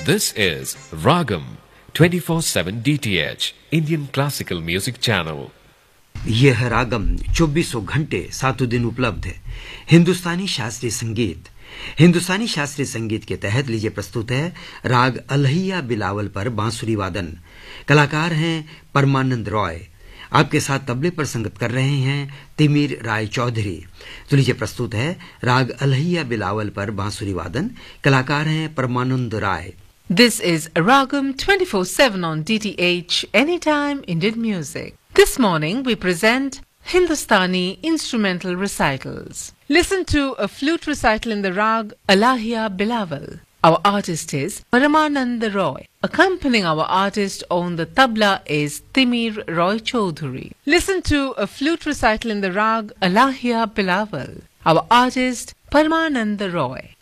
This is Ragam 24/7 DTH Indian Classical Music Channel. यह है रागम 2400 घंटे 7 दिन उपलब्ध है हिंदुस्तानी शास्त्रीय संगीत। हिंदुस्तानी शास्त्रीय संगीत के तहत लीजिए प्रस्तुत है राग अलहिया बिलावल पर बांसुरी वादन। कलाकार हैं परमानंद रॉय। आपके साथ तबले पर संगत कर रहे हैं तिमिर राय चौधरी। तो लीजिए प्रस्तुत है राग अलहिया बिलावल पर बांसुरी वादन। कलाकार हैं परमानंद राय। This is Ragam 24/7 on DTH Anytime Indian Music. This morning we present Hindustani instrumental recitals. Listen to a flute recital in the rag Alahiya Bilawal. Our artist is Paramanand Roy. Accompanying our artist on the tabla is Timir Roy Chaudhary. Listen to a flute recital in the rag Alahiya Bilawal. Our artist Paramanand Roy.